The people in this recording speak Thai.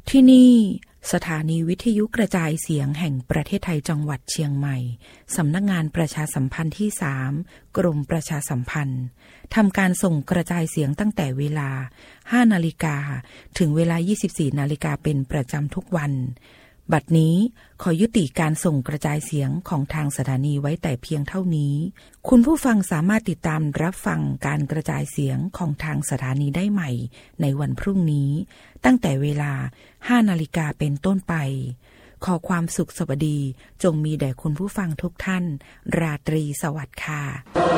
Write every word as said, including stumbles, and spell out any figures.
ที่นี่สถานีวิทยุกระจายเสียงแห่งประเทศไทยจังหวัดเชียงใหม่สำนักงานประชาสัมพันธ์ที่สามกรมประชาสัมพันธ์ทำการส่งกระจายเสียงตั้งแต่เวลา ห้านาฬิกาถึงเวลา ยี่สิบสี่นาฬิกาเป็นประจำทุกวันบัดนี้ขอยุติการส่งกระจายเสียงของทางสถานีไว้แต่เพียงเท่านี้คุณผู้ฟังสามารถติดตามรับฟังการกระจายเสียงของทางสถานีได้ใหม่ในวันพรุ่งนี้ตั้งแต่เวลา ห้านาฬิกาเป็นต้นไปขอความสุขสวัสดีจงมีแด่คุณผู้ฟังทุกท่านราตรีสวัสดิ์ค่ะ